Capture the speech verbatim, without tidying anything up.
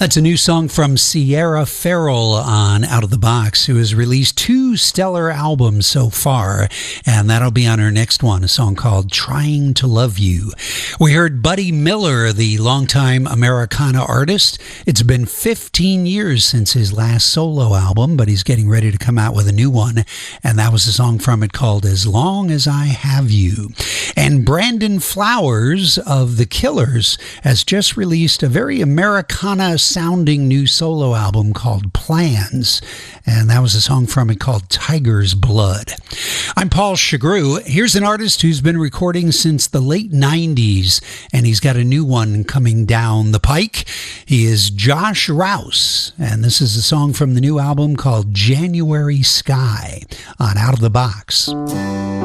That's a new song from Sierra Farrell on Out of the Box, who has released two stellar albums so far, and that'll be on her next one, a song called Trying to Love You. We heard Buddy Miller, the longtime Americana artist. It's been fifteen years since his last solo album, but he's getting ready to come out with a new one, and that was a song from it called As Long As I Have You. And Brandon Flowers of The Killers has just released a very Americana sounding new solo album called Plans, and that was a song from it called Tiger's Blood. I'm Paul Chagru. Here's an artist who's been recording since the late nineties, and he's got a new one coming down the pike. He is Josh Rouse, and this is a song from the new album called January Sky on Out of the Box.